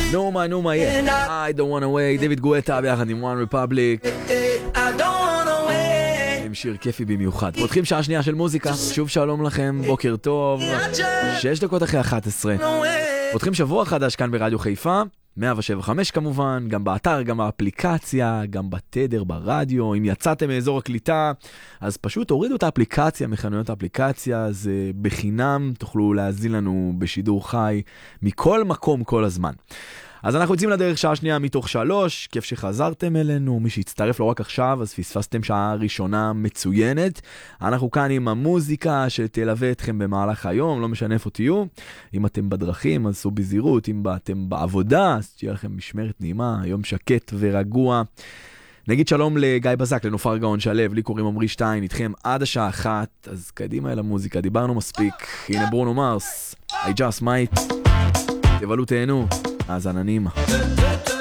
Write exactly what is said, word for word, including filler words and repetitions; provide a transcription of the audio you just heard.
נומה, נומה, I don't wanna wait, דיוויד גואטה ביחד עם One Republic. עם שיר כיפי במיוחד. פותחים שעה שנייה של מוזיקה, שוב שלום לכם, בוקר טוב, שש דקות אחרי אחת עשרה. פותחים שבוע חדש כאן ברדיו חיפה, מאה שבע וחמש כמובן, גם באתר, גם באפליקציה, גם בתדר, ברדיו. אם יצאתם מאזור הקליטה, אז פשוט תורידו את האפליקציה, מחנויות האפליקציה, זה בחינם, תוכלו להזין לנו בשידור חי מכל מקום כל הזמן. אז אנחנו יוצאים לדרך שעה שנייה מתוך שלוש, כיף שחזרתם אלינו, מי שהצטרף לא רק עכשיו, אז פספסתם שעה ראשונה מצוינת. אנחנו כאן עם המוזיקה שתלווה אתכם במהלך היום, לא משנה איפה תהיו. אם אתם בדרכים, אז סעו בזהירות, אם אתם בעבודה, אז תהיה לכם משמרת נעימה, יום שקט ורגוע. נגיד שלום לגיא בזק, לנופר גאון שלו, לי קוראים עמרי שטיין, איתכם עד השעה אחת, אז קדימה אל המוזיקה, דיברנו מספיק. הנה ברונו מרס, I just might, תבלו תהנו. אז עננים.